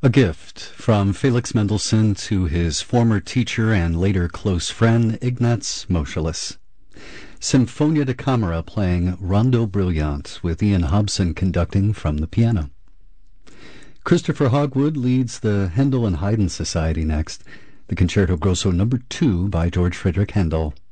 A gift from Felix Mendelssohn to his former teacher and later close friend Ignaz Moscheles. Sinfonia da Camera playing Rondo Brilliant with Ian Hobson conducting from the piano. Christopher Hogwood leads the Handel and Haydn Society next. The Concerto Grosso No. 2 by George Frederick Handel.